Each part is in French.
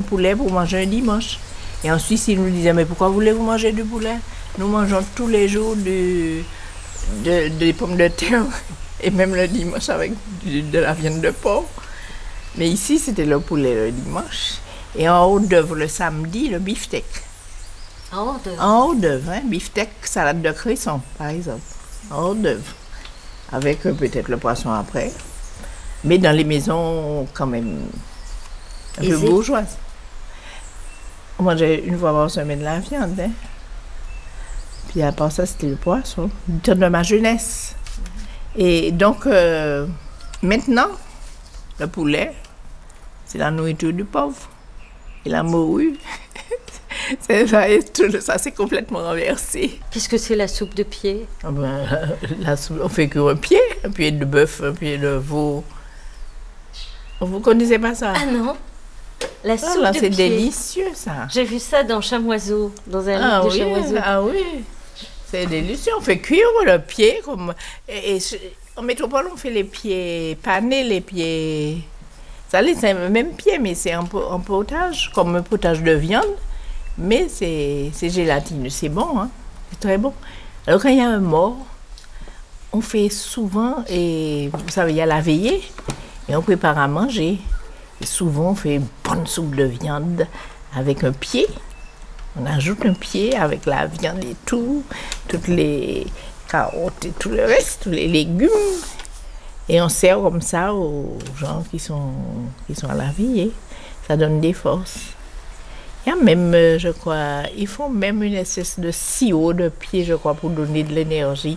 poulet pour manger un dimanche. Et en Suisse, ils nous disaient, mais pourquoi voulez-vous manger du poulet? Nous mangeons tous les jours des pommes de terre et même le dimanche avec de la viande de porc. Mais ici, c'était le poulet le dimanche. Et en haut d'œuvre le samedi, le beefsteak. En haut d'œuvre? En haut d'œuvre, beefsteak, salade de cresson, par exemple. En haut d'œuvre. Avec peut-être le poisson après. Mais dans les maisons, quand même, un peu bourgeoises. On mangeait une fois par semaine la viande. Hein. Puis à part ça, c'était le poisson. Du temps de ma jeunesse. Et donc, maintenant, le poulet, c'est la nourriture du pauvre. Et la morue, ça s'est complètement renversé. Qu'est-ce que c'est la soupe de pied? La soupe, on fait cuire un pied de bœuf, un pied de veau. Vous ne connaissez pas ça? Ah non, la soupe de pied. C'est délicieux, ça. J'ai vu ça dans Chamoiseau, dans un livre de Chamoiseau. Ah oui, c'est délicieux. On fait cuire le pied. En métropole, on fait les pieds panés, les pieds... salés, c'est le même pied, mais c'est un potage, comme un potage de viande. Mais c'est gélatineux, c'est bon, hein? C'est très bon. Alors quand il y a un mort, on fait souvent, et vous savez, il y a la veillée, et on prépare à manger. Et souvent, on fait une bonne soupe de viande avec un pied. On ajoute un pied avec la viande et tout, toutes les carottes et tout le reste, tous les légumes. Et on sert comme ça aux gens qui sont à la veillée. Ça donne des forces. Il y a même, je crois, ils font même une espèce de sirop de pied, je crois, pour donner de l'énergie.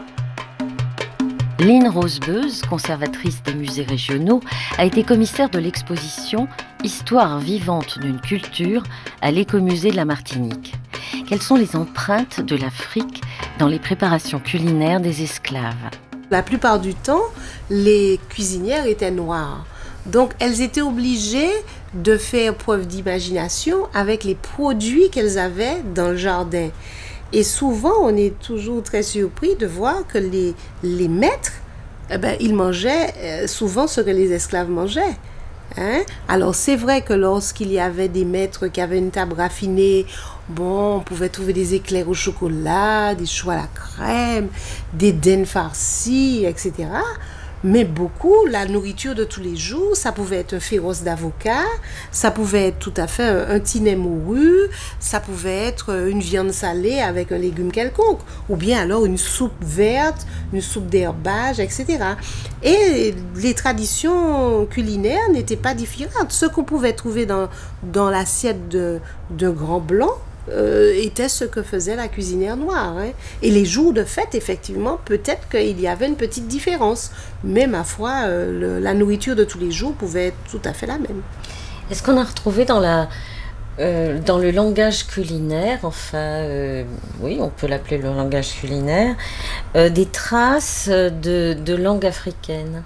Lynn Rosebeuse, conservatrice des musées régionaux, a été commissaire de l'exposition « Histoire vivante d'une culture » à l'Écomusée de la Martinique. Quelles sont les empreintes de l'Afrique dans les préparations culinaires des esclaves? La plupart du temps, les cuisinières étaient noires. Donc, elles étaient obligées de faire preuve d'imagination avec les produits qu'elles avaient dans le jardin. Et souvent, on est toujours très surpris de voir que les maîtres, ils mangeaient souvent ce que les esclaves mangeaient. Hein? Alors, c'est vrai que lorsqu'il y avait des maîtres qui avaient une table raffinée, on pouvait trouver des éclairs au chocolat, des choux à la crème, des dents farcies, etc. Mais beaucoup, la nourriture de tous les jours, ça pouvait être un féroce d'avocat, ça pouvait être tout à fait un tinet mouru, ça pouvait être une viande salée avec un légume quelconque, ou bien alors une soupe verte, une soupe d'herbage, etc. Et les traditions culinaires n'étaient pas différentes. Ce qu'on pouvait trouver dans l'assiette d'un grand blanc, était ce que faisait la cuisinière noire. Hein. Et les jours de fête, effectivement, peut-être qu'il y avait une petite différence. Mais ma foi, la nourriture de tous les jours pouvait être tout à fait la même. Est-ce qu'on a retrouvé dans le langage culinaire, oui, on peut l'appeler le langage culinaire, des traces de langue africaine?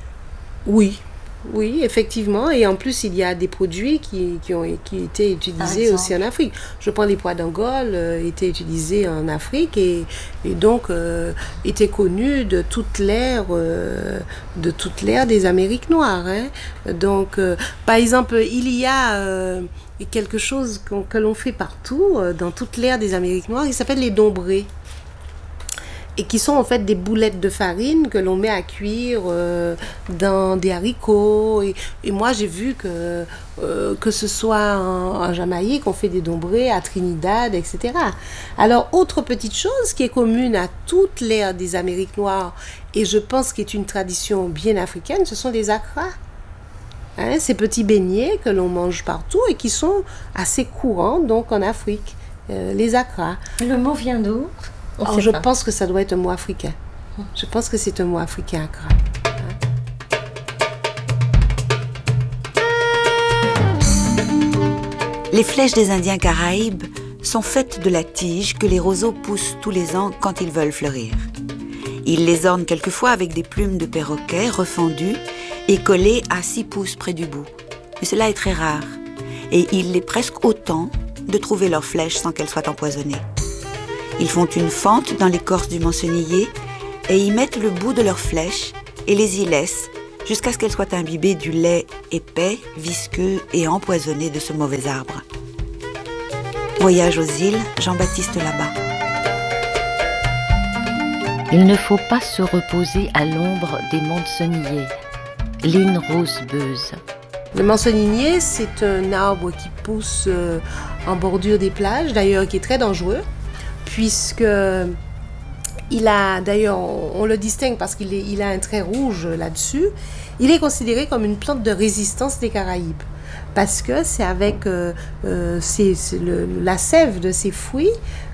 Oui, effectivement. Et en plus, il y a des produits qui étaient utilisés aussi en Afrique. Je prends les pois d'Angole, étaient utilisés en Afrique et donc étaient connus de toute l'ère des Amériques noires. Hein. Donc, par exemple, il y a quelque chose que l'on fait partout, dans toute l'ère des Amériques noires, il s'appelle les dombrés. Et qui sont en fait des boulettes de farine que l'on met à cuire dans des haricots. Et moi, j'ai vu que ce soit en Jamaïque, on fait des dombrés, à Trinidad, etc. Alors, autre petite chose qui est commune à toute l'ère des Amériques noires, et je pense qu'est une tradition bien africaine, ce sont les akras. Hein, ces petits beignets que l'on mange partout et qui sont assez courants donc en Afrique, les akras. Le mot vient d'où ? Je pense que ça doit être un mot africain. Je pense que c'est un mot africain, akra. Les flèches des Indiens Caraïbes sont faites de la tige que les roseaux poussent tous les ans quand ils veulent fleurir. Ils les ornent quelquefois avec des plumes de perroquet refendues et collées à 6 pouces près du bout. Mais cela est très rare. Et il est presque autant de trouver leurs flèches sans qu'elles soient empoisonnées. Ils font une fente dans l'écorce du mancenillier et y mettent le bout de leurs flèches et les y laissent jusqu'à ce qu'elle soit imbibée du lait épais, visqueux et empoisonné de ce mauvais arbre. Voyage aux îles, Jean-Baptiste Labat. Il ne faut pas se reposer à l'ombre des manzonniers. Lynn Rose Beuse. Le manzoninier, c'est un arbre qui pousse en bordure des plages, d'ailleurs qui est très dangereux, puisque il a, d'ailleurs, on le distingue parce qu'il a un trait rouge là-dessus. Il est considéré comme une plante de résistance des Caraïbes, parce que c'est avec la sève de ces fruits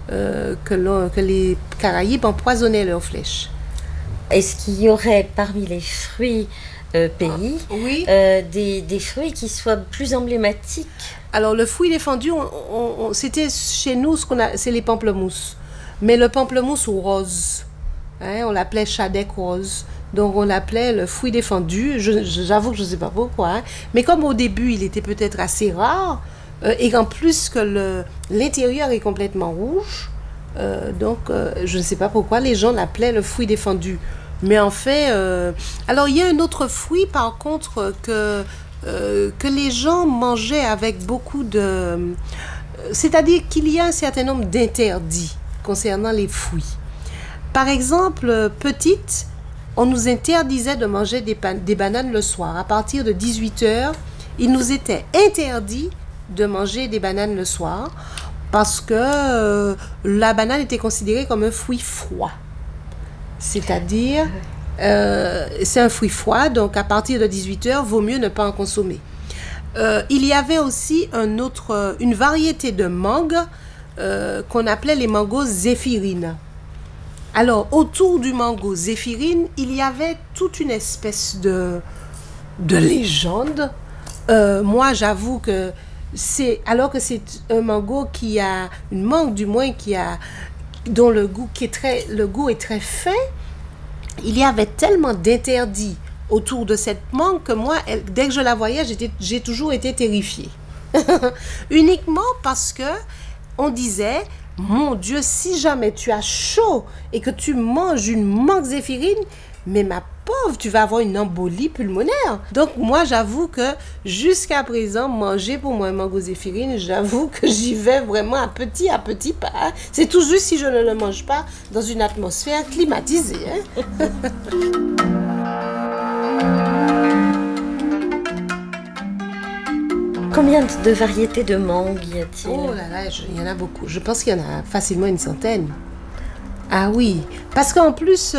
que les Caraïbes empoisonnaient leurs flèches. Est-ce qu'il y aurait parmi les fruits pays Oui. Des fruits qui soient plus emblématiques? Alors, le fruit défendu, c'était chez nous, c'est les pamplemousses. Mais le pamplemousse rose, on l'appelait Shadec rose. Donc, on l'appelait le fruit défendu. J'avoue que je ne sais pas pourquoi. Mais comme au début, il était peut-être assez rare, et en plus que l'intérieur est complètement rouge, donc je ne sais pas pourquoi les gens l'appelaient le fruit défendu. Mais en fait, alors il y a un autre fruit par contre que les gens mangeaient avec beaucoup de... C'est-à-dire qu'il y a un certain nombre d'interdits concernant les fruits. Par exemple, petite, on nous interdisait de manger des bananes le soir. À partir de 18h, il nous était interdit de manger des bananes le soir parce que la banane était considérée comme un fruit froid. C'est-à-dire, c'est un fruit froid, donc à partir de 18h, vaut mieux ne pas en consommer. Il y avait aussi une variété de mangue qu'on appelait les mangos zéphirines. Alors, autour du mango zéphirine, il y avait toute une espèce de légende. Moi, j'avoue que alors que c'est un mango une mangue du moins dont le goût est très fin, il y avait tellement d'interdits autour de cette mangue que moi, dès que je la voyais, j'ai toujours été terrifiée. Uniquement parce que on disait, mon Dieu, si jamais tu as chaud et que tu manges une mangue zéphirine, mais ma pauvre, tu vas avoir une embolie pulmonaire. Donc moi, j'avoue que jusqu'à présent, manger pour moi un mango zéphirine, j'avoue que j'y vais vraiment à petit pas. C'est tout juste si je ne le mange pas dans une atmosphère climatisée. Combien de variétés de mangue y a-t-il? Oh là là, il y en a beaucoup. Je pense qu'il y en a facilement une centaine. Ah oui, parce qu'en plus...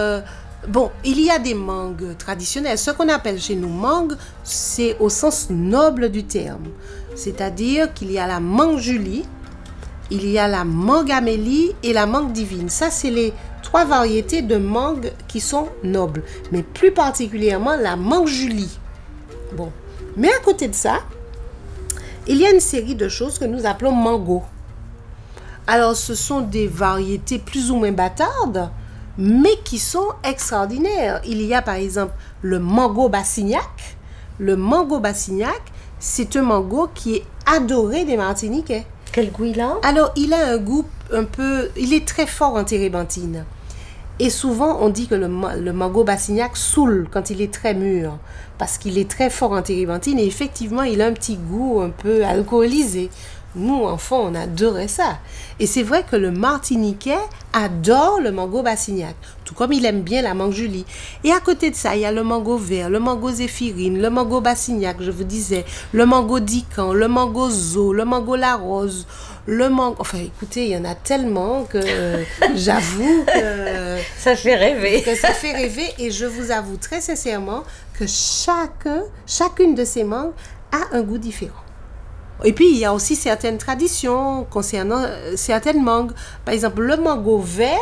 il y a des mangues traditionnelles. Ce qu'on appelle chez nous mangue, c'est au sens noble du terme. C'est-à-dire qu'il y a la mangue Julie, il y a la mangue Amélie et la mangue divine. Ça, c'est les 3 variétés de mangue qui sont nobles. Mais plus particulièrement la mangue Julie. Bon. Mais à côté de ça, il y a une série de choses que nous appelons mango. Alors, ce sont des variétés plus ou moins bâtardes, mais qui sont extraordinaires. Il y a par exemple le mango Bassignac. Le mango Bassignac, c'est un mango qui est adoré des Martiniquais. Quel goût il a? Alors, il a un goût il est très fort en térébenthine. Et souvent, on dit que le mango Bassignac saoule quand il est très mûr, parce qu'il est très fort en térébenthine et effectivement, il a un petit goût un peu alcoolisé. Nous, enfants, on adorait ça. Et c'est vrai que le Martiniquais adore le mango Bassignac, tout comme il aime bien la mangue Julie. Et à côté de ça, il y a le mango vert, le mango zéphirine, le mango Bassignac, je vous disais, le mango Dican, le mango Zo, le mango La Rose, le mango... Enfin, écoutez, il y en a tellement que j'avoue que... Ça fait rêver. Que ça fait rêver. Et je vous avoue très sincèrement que chacune de ces mangues a un goût différent. Et puis, il y a aussi certaines traditions concernant certaines mangues. Par exemple, le mango vert,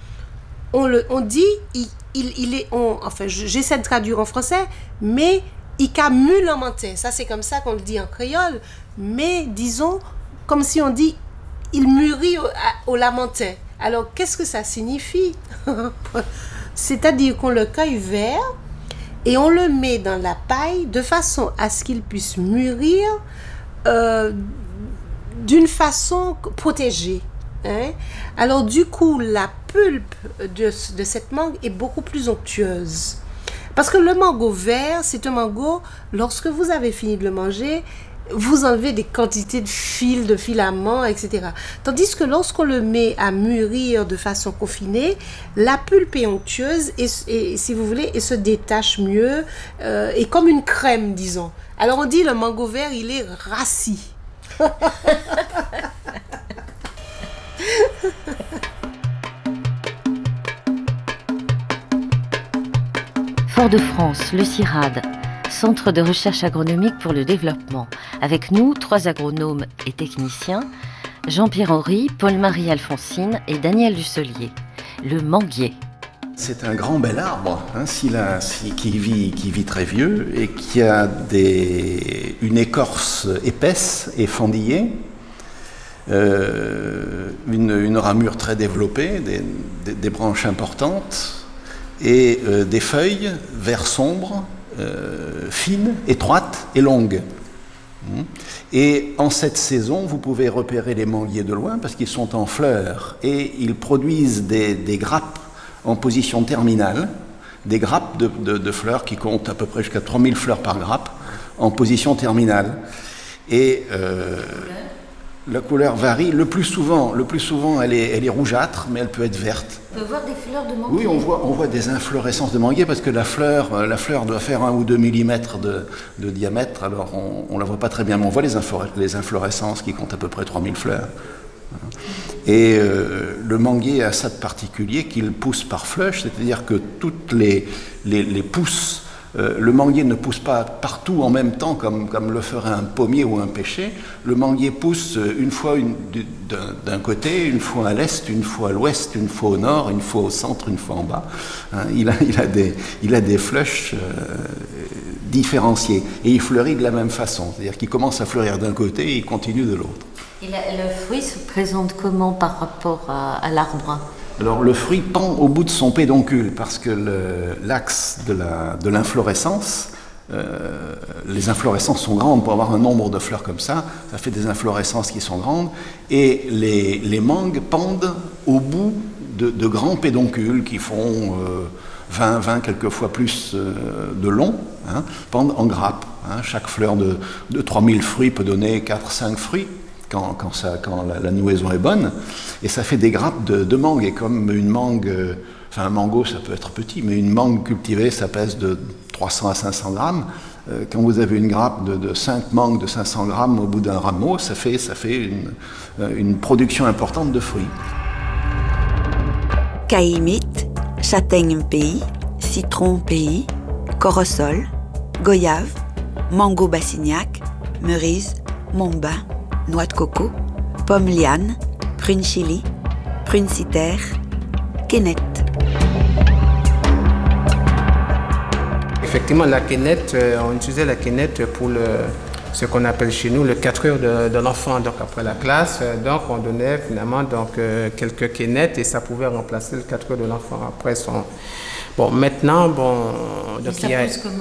on dit, j'essaie de traduire en français, mais il camule en mentais. Ça, c'est comme ça qu'on le dit en créole. Mais, disons, comme si on dit, il mûrit au lamentin. Alors, qu'est-ce que ça signifie? C'est-à-dire qu'on le cueille vert et on le met dans la paille de façon à ce qu'il puisse mûrir d'une façon protégée. Alors du coup, la pulpe de cette mangue est beaucoup plus onctueuse. Parce que le mango vert, c'est un mango, lorsque vous avez fini de le manger, vous enlevez des quantités de fils, de filaments, etc. Tandis que lorsqu'on le met à mûrir de façon confinée, la pulpe est onctueuse et si vous voulez, et se détache mieux, et comme une crème, disons. Alors on dit le mango vert, il est rassis. Fort-de-France, le CIRAD, Centre de recherche agronomique pour le développement. Avec nous, 3 agronomes et techniciens, Jean-Pierre Henry, Paul-Marie Alfonsine et Daniel Dussolier. Le manguier. C'est un grand bel arbre qui vit très vieux et qui a une écorce épaisse et fendillée, une ramure très développée, des branches importantes et des feuilles vert sombre, fines, étroites et longues. Et en cette saison, vous pouvez repérer les manguiers de loin parce qu'ils sont en fleurs et ils produisent des grappes en position terminale, des grappes de fleurs qui comptent à peu près jusqu'à 3000 fleurs par grappe en position terminale. Et la couleur varie. Le plus souvent, elle est rougeâtre, mais elle peut être verte. On peut voir des fleurs de manguier. Oui, on voit des inflorescences de manguier parce que la fleur doit faire 1 ou 2 millimètres de diamètre, alors on ne la voit pas très bien, mais on voit les inflorescences qui comptent à peu près 3000 fleurs. Et le manguier a ça de particulier qu'il pousse par flush, c'est-à-dire que toutes les pousses, le manguier ne pousse pas partout en même temps comme le ferait un pommier ou un pêcher. Le manguier pousse une fois d'un côté, une fois à l'est, une fois à l'ouest, une fois au nord, une fois au centre, une fois en bas. Il a des flushs différenciés et il fleurit de la même façon, c'est-à-dire qu'il commence à fleurir d'un côté et il continue de l'autre. Et le fruit se présente comment par rapport à l'arbre ? Alors le fruit pend au bout de son pédoncule parce que l'axe de l'inflorescence, les inflorescences sont grandes pour avoir un nombre de fleurs comme ça fait des inflorescences qui sont grandes et les mangues pendent au bout de grands pédoncules qui font 20 quelquefois plus de long, pendent en grappes. Chaque fleur de 3000 fruits peut donner 4-5 fruits. Quand la nouaison est bonne, et ça fait des grappes de mangue, et comme une mangue, un mango ça peut être petit, mais une mangue cultivée ça pèse de 300 à 500 grammes, quand vous avez une grappe de 5 mangues de 500 grammes au bout d'un rameau, ça fait une production importante de fruits. Caïmite, châtaigne pays, citron pays, corosol, goyave, mango bassignac, merise, mombin, noix de coco, pomme liane, prune chili, prune citer, quénette. Effectivement, la quénette, on utilisait la quénette pour ce qu'on appelle chez nous le 4 heures de l'enfant. Donc après la classe, donc on donnait finalement quelques quénettes et ça pouvait remplacer le 4 heures de l'enfant. Après maintenant, donc il y a... pousse comment ?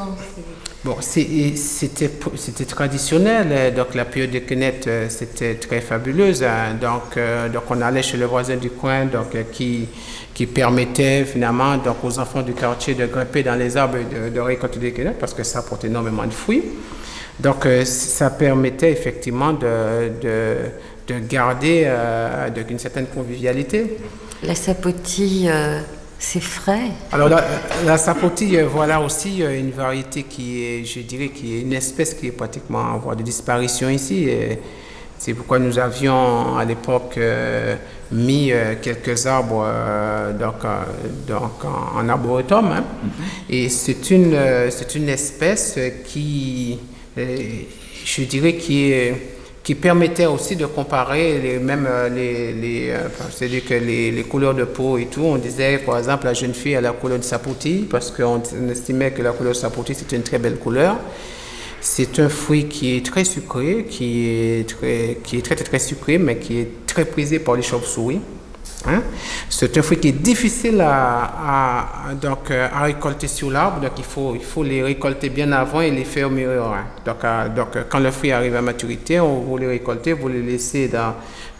C'était traditionnel, donc la période de quénette, c'était très fabuleuse. Donc on allait chez le voisin du coin, qui permettait finalement aux enfants du quartier de grimper dans les arbres et de récolter des quénettes parce que ça apporte énormément de fruits. Donc ça permettait effectivement de garder une certaine convivialité. La sapotille... C'est frais. Alors la sapotille, voilà aussi une variété qui est une espèce qui est pratiquement en voie de disparition ici. Et c'est pourquoi nous avions à l'époque mis quelques arbres en arboretum. Et c'est une espèce qui permettait aussi de comparer c'est-à-dire que les couleurs de peau et tout. On disait, par exemple, la jeune fille a la couleur de sapotille parce qu'on estimait que la couleur de sapotille, c'était une très belle couleur. C'est un fruit qui est très sucré, qui est très, très sucré, mais qui est très prisé par les chauves-souris. Hein? C'est un fruit qui est difficile à récolter sur l'arbre, donc il faut les récolter bien avant et les faire mûrir. Hein? Donc, quand le fruit arrive à maturité, vous les récoltez, vous les laissez dans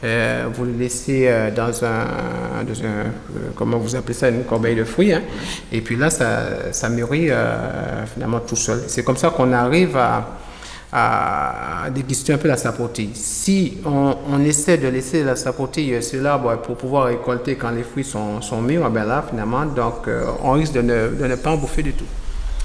comment vous appelez ça, une corbeille de fruits, hein? Et puis là, ça mûrit finalement tout seul. C'est comme ça qu'on arrive à déguster un peu la sapotille. Si on essaie de laisser la sapotille sur l'arbre pour pouvoir récolter quand les fruits sont mûrs, ben là, finalement, donc, on risque de ne pas en bouffer du tout.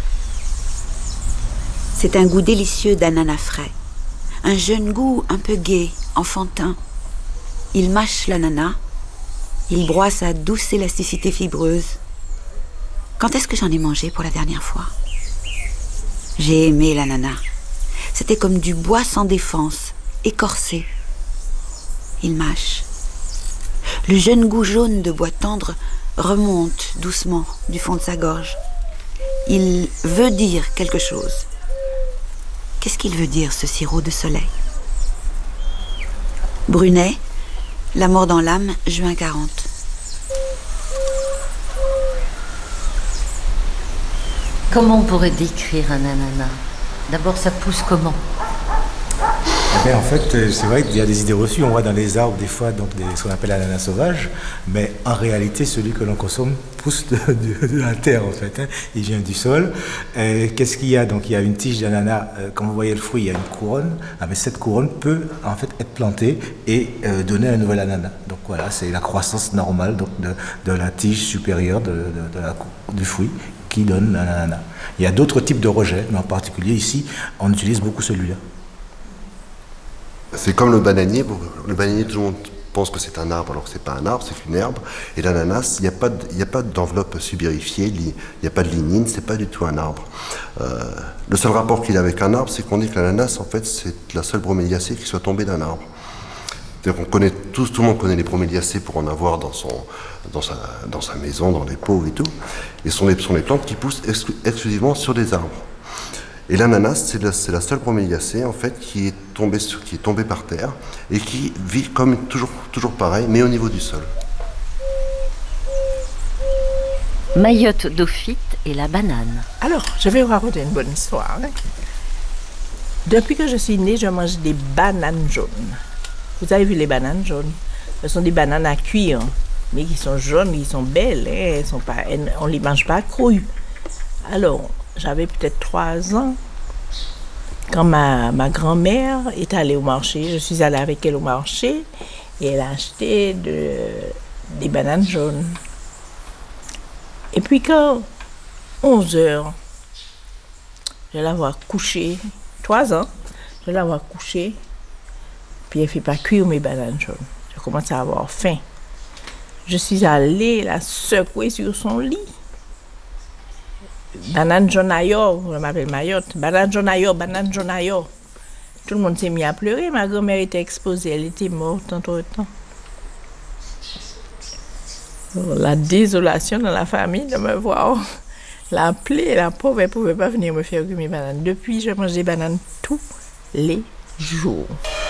C'est un goût délicieux d'ananas frais. Un jeune goût un peu gai, enfantin. Il mâche l'ananas. Il broie sa douce élasticité fibreuse. Quand est-ce que j'en ai mangé pour la dernière fois? J'ai aimé l'ananas. C'était comme du bois sans défense, écorcé. Il mâche. Le jeune goût jaune de bois tendre remonte doucement du fond de sa gorge. Il veut dire quelque chose. Qu'est-ce qu'il veut dire, ce sirop de soleil? Brunet, La mort dans l'âme, juin 40. Comment on pourrait décrire un ananas? D'abord, ça pousse comment? Eh bien, en fait, c'est vrai qu'il y a des idées reçues. On voit dans les arbres des fois donc, ce qu'on appelle l'ananas sauvage, mais en réalité, celui que l'on consomme pousse de la terre, en fait. Hein. Il vient du sol. Qu'est-ce qu'il y a? Donc, il y a une tige d'ananas. Quand vous voyez le fruit, il y a une couronne. Ah, mais cette couronne peut en fait être plantée et donner un nouvel ananas. Donc voilà, c'est la croissance normale donc, de la tige supérieure du fruit qui donne l'ananas. Il y a d'autres types de rejets, mais en particulier ici, on utilise beaucoup celui-là. C'est comme le bananier. Le bananier, tout le monde pense que c'est un arbre, alors que c'est pas un arbre, c'est une herbe. Et l'ananas, il n'y a pas d'enveloppe subérifiée, il n'y a pas de lignine, c'est pas du tout un arbre. Le seul rapport qu'il a avec un arbre, c'est qu'on dit que l'ananas, en fait, c'est la seule broméliacée qui soit tombée d'un arbre. C'est-à-dire qu'on connaît tout le monde connaît les broméliacées pour en avoir dans sa maison, dans les pots et tout. Et ce sont des plantes qui poussent exclusivement sur des arbres. Et l'ananas, c'est la seule broméliacée en fait qui est tombée par terre et qui vit comme toujours pareil, mais au niveau du sol. Mayotte d'Ophyte et la banane. Alors, je vais vous raconter une bonne histoire. Hein. Depuis que je suis née, je mange des bananes jaunes. Vous avez vu les bananes jaunes? Ce sont des bananes à cuire, mais qui sont jaunes, qui sont belles. Hein. On ne les mange pas crues. Alors, j'avais peut-être 3 ans quand ma grand-mère est allée au marché. Je suis allée avec elle au marché et elle a acheté des bananes jaunes. Et puis quand 11 heures, je vais la voir coucher, 3 ans, je vais la voir coucher, puis elle ne fait pas cuire mes bananes jaunes. Je commence à avoir faim. Je suis allée la secouer sur son lit. Banane jaune ailleurs, je m'appelle Mayotte. Banane jaune ailleurs, banane jaune ailleurs. Tout le monde s'est mis à pleurer. Ma grand-mère était exposée, elle était morte entre-temps. La désolation dans la famille de me voir l'appeler, la pauvre, elle ne pouvait pas venir me faire cuire mes bananes. Depuis, je mange des bananes tous les jours.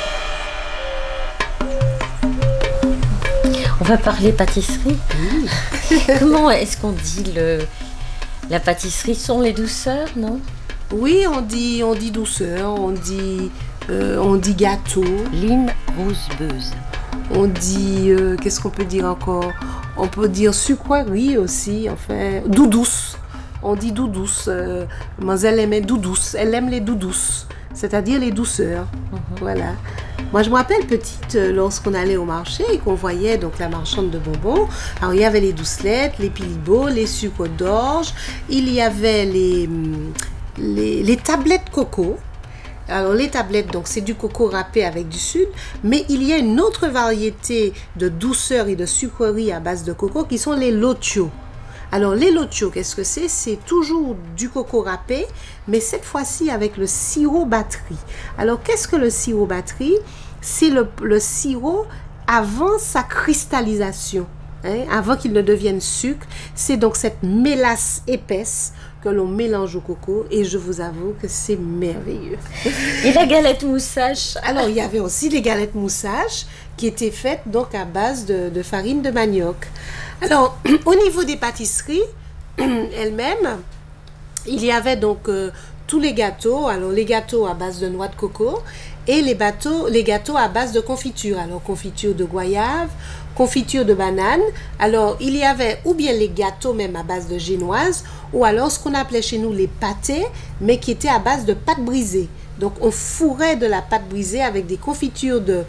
On va parler pâtisserie. Oui. Comment est-ce qu'on dit la pâtisserie? Sont les douceurs, non? Oui, on dit douceur, on dit gâteau. Lynn Rosebeuse. On dit, qu'est-ce qu'on peut dire encore? On peut dire sucrerie aussi, enfin, doudouce. On dit doudouce. Mademoiselle aimait doudouce. Elle aime les doudouces, c'est-à-dire les douceurs. Voilà. Moi, je me rappelle petite, lorsqu'on allait au marché et qu'on voyait donc la marchande de bonbons. Alors, il y avait les doucelettes, les pilibots, les sucres d'orge. Il y avait les tablettes coco. Alors, les tablettes, donc, c'est du coco râpé avec du sucre. Mais il y a une autre variété de douceur et de sucrerie à base de coco qui sont les lotios. Alors, les lotios, qu'est-ce que c'est? C'est toujours du coco râpé, mais cette fois-ci avec le sirop batterie. Alors, qu'est-ce que le sirop batterie? C'est le sirop avant sa cristallisation, hein, avant qu'il ne devienne sucre. C'est donc cette mélasse épaisse que l'on mélange au coco et je vous avoue que c'est merveilleux. Et la galette moussage? Alors, il y avait aussi les galettes moussage qui étaient faites donc à base de farine de manioc. Alors, au niveau des pâtisseries elles-mêmes, il y avait donc tous les gâteaux. Alors, les gâteaux à base de noix de coco et les gâteaux à base de confiture. Alors, confiture de goyave, confiture de banane. Alors, il y avait ou bien les gâteaux même à base de génoise, ou alors ce qu'on appelait chez nous les pâtés, mais qui étaient à base de pâte brisée. Donc, on fourrait de la pâte brisée avec des confitures de